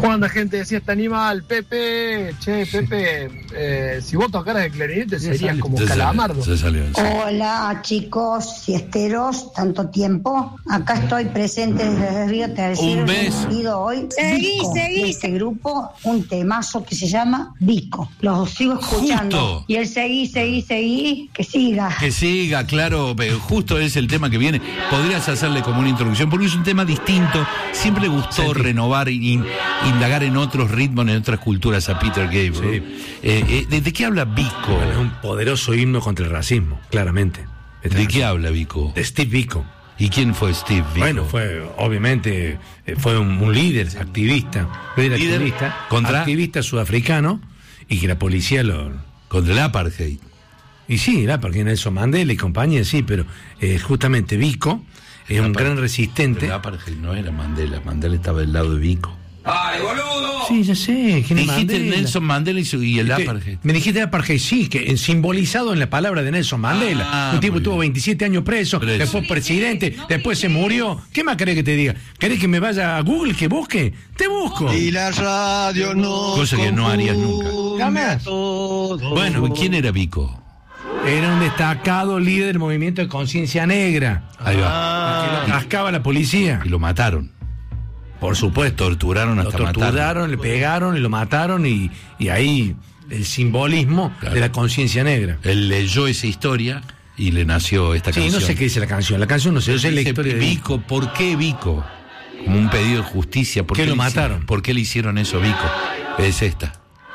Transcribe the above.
¿Cómo anda, gente? Decía este animal, Pepe. Che, Pepe, si vos tocaras el clarinete serías como Calamardo. Hola, chicos, siesteros, tanto tiempo. Acá estoy presente desde Río Tercero. Un beso. Hoy. Seguí. Este grupo, un temazo que se llama Vico. Los sigo escuchando. Justo. Y el seguí, que siga. Que siga, claro, pero justo es el tema que viene. Podrías hacerle como una introducción, porque es un tema distinto. Siempre le gustó renovar y indagar en otros ritmos, en otras culturas a Peter Gabriel. Sí. ¿De qué habla Vico? Bueno, es un poderoso himno contra el racismo, claramente. ¿De qué habla Vico? De Steve Biko. ¿Y quién fue Steve Biko? Bueno, obviamente fue un líder, activista. Activista sudafricano, y que la policía contra el apartheid. Y sí, el apartheid, Nelson Mandela y compañía, sí, pero justamente Biko es un gran resistente. Pero el apartheid no era Mandela estaba del lado de Biko. ¡Ay, boludo! Sí, ya sé. Dijiste Nelson Mandela y el apartheid. Me dijiste apartheid, sí, que simbolizado en la palabra de Nelson Mandela. Un tipo tuvo 27 años preso, después presidente, después se murió. ¿Qué más querés que te diga? ¿Querés que me vaya a Google, que busque? ¡Te busco! Y la radio no. Cosa que no harías nunca. Jamás. Bueno, ¿quién era Biko? Era un destacado líder del movimiento de conciencia negra. Ahí va. Que lo cascaba la policía. Y lo mataron. Por supuesto, torturaron hasta matarlo. Lo torturaron, le pegaron y lo mataron, y ahí el simbolismo de la conciencia negra. Él leyó esa historia y le nació esta canción. Sí, no sé qué dice la canción. La canción no sé, yo sé la historia de Biko. ¿Por qué Biko? Como un pedido de justicia. ¿Por qué lo mataron? ¿Por qué le hicieron eso a Biko? Es esta.